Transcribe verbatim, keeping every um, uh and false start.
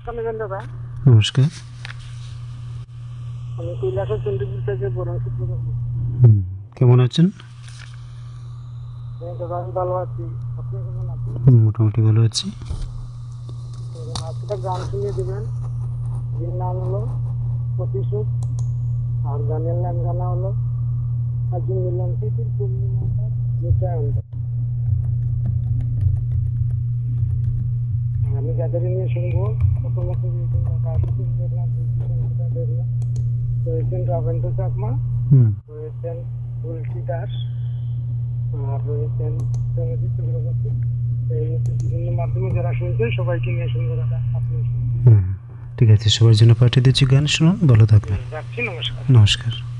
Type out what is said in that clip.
নমস্কার দাদা। নমস্কার। আমি কৈলাসের চন্দ্রপুর থেকে বরং সূত্র করবো। হুম, কেমন আছেন? দাদা আমি ভালো আছি, আপনি কেমন আছেন? হুম, মোটামুটি ভালো আছি। আজকে গান শুনিয়ে দেবেন, এর নাম হলো প্রতিশোধ, আর গানের নাম গানা হলো আজকে মিলন তিথির পূর্ণিমাটা নিত্যান্ত। আমি যাদের নিয়ে শুনবো প্রথমত রয়েছেন রবীন্দ্র চাকমা, হুম, রয়েছেন তুলসী দাস, আর রয়েছেন সৌম্যজিৎ চক্রবর্তী। এই মুহূর্তে বিভিন্ন মাধ্যমে যারা শুনছেন সবাইকে নিয়ে শুনবো দাদা, আপনি শুনুন। হ্যাঁ, ঠিক আছে, সবার জন্য পাঠিয়ে দিচ্ছি গান, শুনুন, ভালো থাকবেন। রাখছি, নমস্কার। নমস্কার।